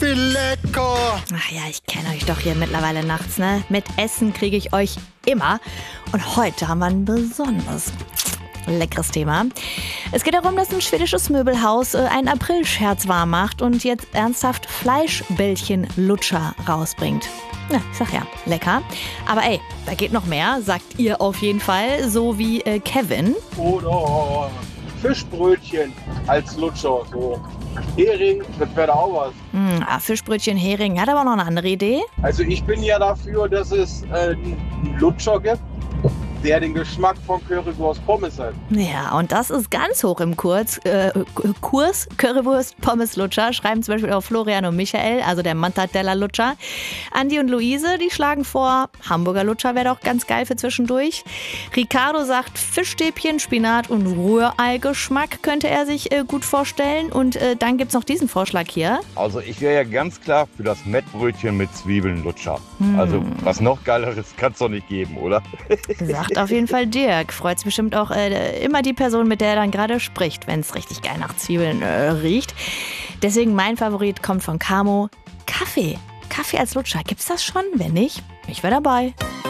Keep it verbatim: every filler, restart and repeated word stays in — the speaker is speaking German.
wie lecker. Ach ja, ich kenne euch doch hier mittlerweile nachts, ne? Mit Essen kriege ich euch immer. Und heute haben wir ein besonders leckeres Thema. Es geht darum, dass ein schwedisches Möbelhaus äh, einen Aprilscherz wahr macht und jetzt ernsthaft Fleischbällchen-Lutscher rausbringt. Ja, ich sag ja, lecker. Aber ey, da geht noch mehr, sagt ihr auf jeden Fall, so wie äh, Kevin. Oder Fischbrötchen als Lutscher, so Hering, das wäre da auch was. Hm, ah, Fischbrötchen, Hering, hat aber noch eine andere Idee. Also ich bin ja dafür, dass es äh, einen Lutscher gibt, der den Geschmack von Currywurst Pommes hat. Ja, und das ist ganz hoch im Kurs. Äh, Kurs Currywurst Pommes Lutscher schreiben zum Beispiel auch Florian und Michael, also der Mantadella Lutscher. Andi und Luise, die schlagen vor, Hamburger Lutscher wäre doch ganz geil für zwischendurch. Ricardo sagt, Fischstäbchen, Spinat und Rührei-Geschmack könnte er sich äh, gut vorstellen. Und äh, dann gibt's noch diesen Vorschlag hier. Also ich wäre ja ganz klar für das Mettbrötchen mit Zwiebeln-Lutscher. Hm. Also was noch Geileres kann es doch nicht geben, oder? Sagt auf jeden Fall Dirk. Freut's bestimmt auch äh, immer die Person, mit der er dann gerade spricht, wenn es richtig geil nach Zwiebeln äh, riecht. Deswegen mein Favorit kommt von Camo. Kaffee. Kaffee als Lutscher. Gibt's das schon? Wenn nicht, ich wäre dabei.